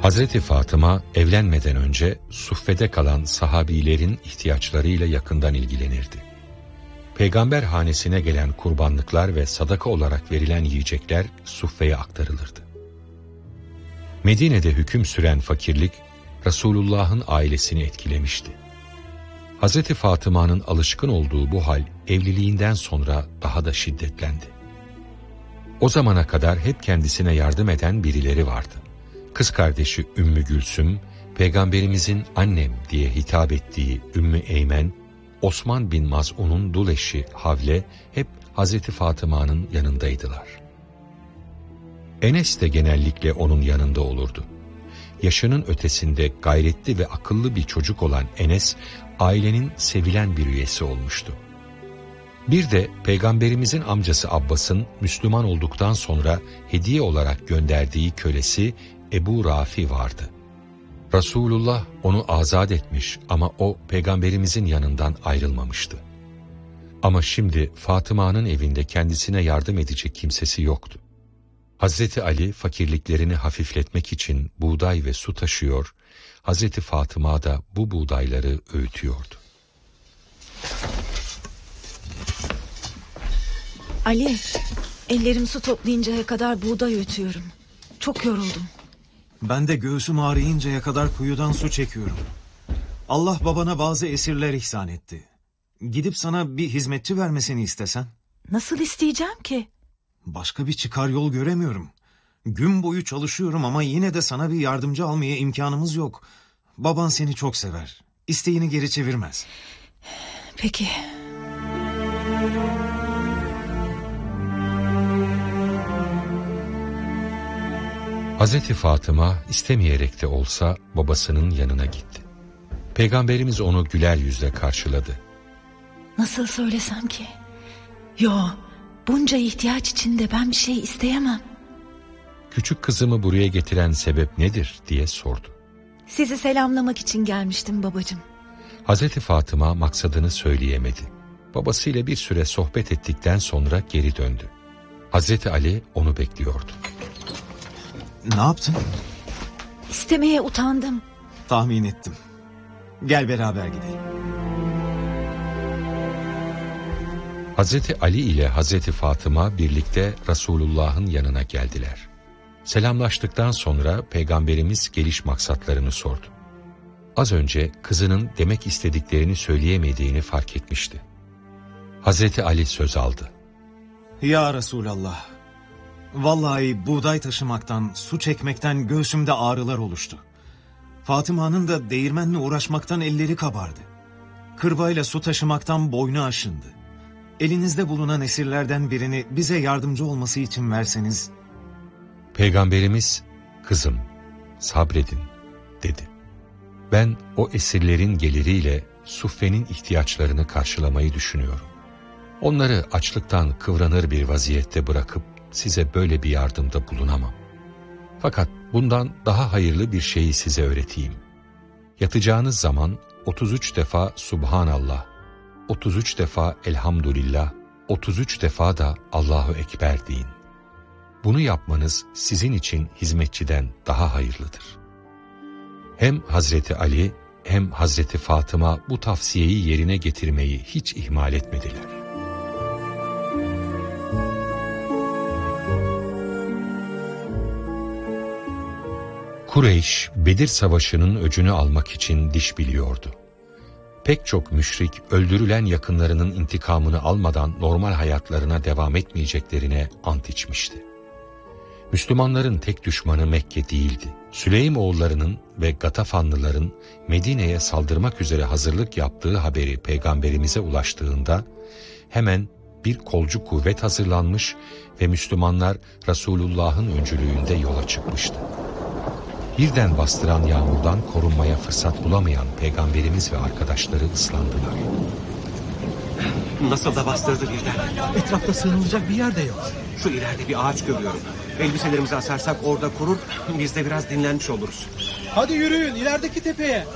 Hazreti Fatıma evlenmeden önce suffede kalan sahabilerin ihtiyaçlarıyla yakından ilgilenirdi. Peygamber hanesine gelen kurbanlıklar ve sadaka olarak verilen yiyecekler suffeye aktarılırdı. Medine'de hüküm süren fakirlik Resulullah'ın ailesini etkilemişti. Hazreti Fatıma'nın alışkın olduğu bu hal evliliğinden sonra daha da şiddetlendi. O zamana kadar hep kendisine yardım eden birileri vardı. Kız kardeşi Ümmü Gülsüm, Peygamberimizin annem diye hitap ettiği Ümmü Eymen, Osman bin Maz'un'un dul eşi Havle hep Hazreti Fatıma'nın yanındaydılar. Enes de genellikle onun yanında olurdu. Yaşının ötesinde gayretli ve akıllı bir çocuk olan Enes, ailenin sevilen bir üyesi olmuştu. Bir de Peygamberimizin amcası Abbas'ın Müslüman olduktan sonra hediye olarak gönderdiği kölesi Ebu Rafi vardı. Resulullah onu azat etmiş ama o Peygamberimizin yanından ayrılmamıştı. Ama şimdi Fatıma'nın evinde kendisine yardım edecek kimsesi yoktu. Hazreti Ali fakirliklerini hafifletmek için buğday ve su taşıyor, Hazreti Fatıma da bu buğdayları öğütüyordu. Ali, ellerim su toplayıncaya kadar buğday öğütüyorum. Çok yoruldum. Ben de göğsüm ağrıyıncaya kadar kuyudan su çekiyorum. Allah babana bazı esirler ihsan etti. Gidip sana bir hizmetçi vermesini istesen? Nasıl isteyeceğim ki? Başka bir çıkar yol göremiyorum. Gün boyu çalışıyorum ama yine de sana bir yardımcı almaya imkanımız yok. Baban seni çok sever. İsteğini geri çevirmez. Peki. Hazreti Fatıma istemeyerek de olsa babasının yanına gitti. Peygamberimiz onu güler yüzle karşıladı. Nasıl söylesem ki? Yo, bunca ihtiyaç içinde ben bir şey isteyemem. Küçük kızımı buraya getiren sebep nedir diye sordu. Sizi selamlamak için gelmiştim babacığım. Hazreti Fatıma maksadını söyleyemedi. Babasıyla bir süre sohbet ettikten sonra geri döndü. Hazreti Ali onu bekliyordu. Ne yaptın? İstemeye utandım. Tahmin ettim. Gel beraber gidelim. Hazreti Ali ile Hazreti Fatıma birlikte Resulullah'ın yanına geldiler. Selamlaştıktan sonra Peygamberimiz geliş maksatlarını sordu. Az önce kızının demek istediklerini söyleyemediğini fark etmişti. Hazreti Ali söz aldı. Ya Resulallah, vallahi buğday taşımaktan, su çekmekten göğsümde ağrılar oluştu. Fatıma'nın da değirmenle uğraşmaktan elleri kabardı. Kırbayla su taşımaktan boynu aşındı. Elinizde bulunan esirlerden birini bize yardımcı olması için verseniz. Peygamberimiz, kızım sabredin dedi. Ben o esirlerin geliriyle Suffe'nin ihtiyaçlarını karşılamayı düşünüyorum. Onları açlıktan kıvranır bir vaziyette bırakıp size böyle bir yardımda bulunamam. Fakat bundan daha hayırlı bir şeyi size öğreteyim. Yatacağınız zaman 33 defa Subhanallah, 33 defa Elhamdülillah, 33 defa da Allahu Ekber deyin. Bunu yapmanız sizin için hizmetçiden daha hayırlıdır. Hem Hazreti Ali hem Hazreti Fatıma bu tavsiyeyi yerine getirmeyi hiç ihmal etmediler. Kureyş, Bedir Savaşı'nın öcünü almak için diş biliyordu. Pek çok müşrik öldürülen yakınlarının intikamını almadan normal hayatlarına devam etmeyeceklerine ant içmişti. Müslümanların tek düşmanı Mekke değildi. Süleymoğullarının ve Gatafanlıların Medine'ye saldırmak üzere hazırlık yaptığı haberi Peygamberimize ulaştığında hemen bir kolcu kuvvet hazırlanmış ve Müslümanlar Resulullah'ın öncülüğünde yola çıkmıştı. Birden bastıran yağmurdan korunmaya fırsat bulamayan Peygamberimiz ve arkadaşları ıslandılar. Nasıl da bastırdı birden. Etrafta sığınılacak bir yer de yok. Şu ileride bir ağaç görüyorum. Elbiselerimizi asarsak orada kurur, biz de biraz dinlenmiş oluruz. Hadi yürüyün ilerideki tepeye.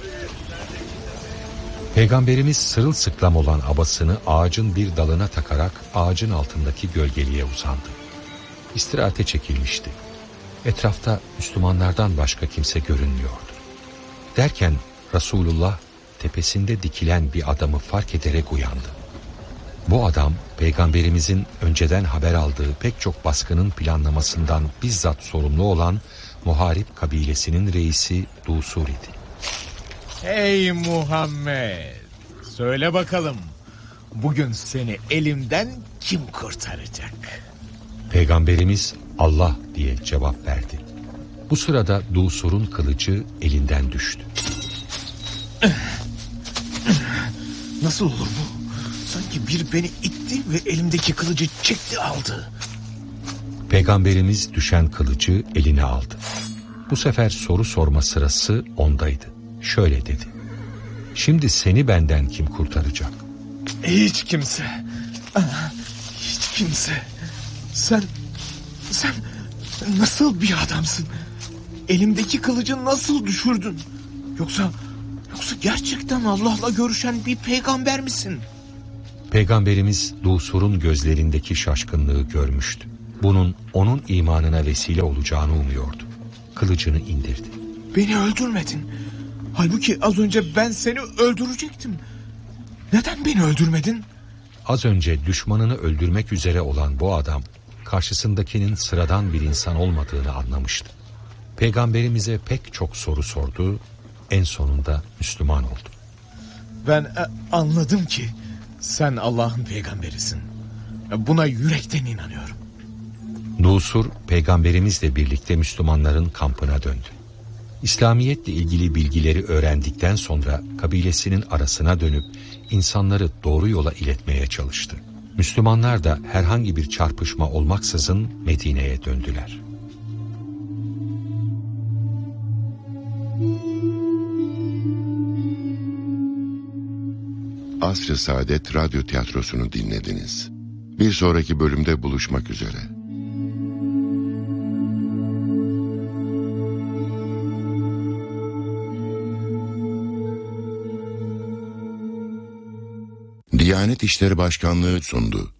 Peygamberimiz sırılsıklam olan abasını ağacın bir dalına takarak ağacın altındaki gölgeliğe uzandı. İstirahate çekilmişti. Etrafta Müslümanlardan başka kimse görünmüyordu. Derken Resulullah tepesinde dikilen bir adamı fark ederek uyandı. Bu adam Peygamberimizin önceden haber aldığı pek çok baskının planlamasından bizzat sorumlu olan Muharip kabilesinin reisi Dusur idi. Ey Muhammed! Söyle bakalım, bugün seni elimden kim kurtaracak? Peygamberimiz Allah diye cevap verdi. Bu sırada Dusur'un kılıcı elinden düştü. Nasıl olur bu? Sanki biri beni itti ve elimdeki kılıcı çekti aldı. Peygamberimiz düşen kılıcı eline aldı. Bu sefer soru sorma sırası ondaydı. Şöyle dedi: şimdi seni benden kim kurtaracak? Hiç kimse. Hiç kimse. Sen nasıl bir adamsın? Elimdeki kılıcı nasıl düşürdün? Yoksa gerçekten Allah'la görüşen bir peygamber misin? Peygamberimiz Dusur'un gözlerindeki şaşkınlığı görmüştü. Bunun onun imanına vesile olacağını umuyordu. Kılıcını indirdi. Beni öldürmedin. Halbuki az önce ben seni öldürecektim. Neden beni öldürmedin? Az önce düşmanını öldürmek üzere olan bu adam karşısındakinin sıradan bir insan olmadığını anlamıştı. Peygamberimize pek çok soru sordu. En sonunda Müslüman oldu. Ben anladım ki sen Allah'ın peygamberisin. Buna yürekten inanıyorum. Dusur peygamberimizle birlikte Müslümanların kampına döndü. İslamiyetle ilgili bilgileri öğrendikten sonra kabilesinin arasına dönüp insanları doğru yola iletmeye çalıştı. Müslümanlar da herhangi bir çarpışma olmaksızın Medine'ye döndüler. Asr-ı Saadet Radyo Tiyatrosu'nu dinlediniz. Bir sonraki bölümde buluşmak üzere. Diyanet İşleri Başkanlığı sundu.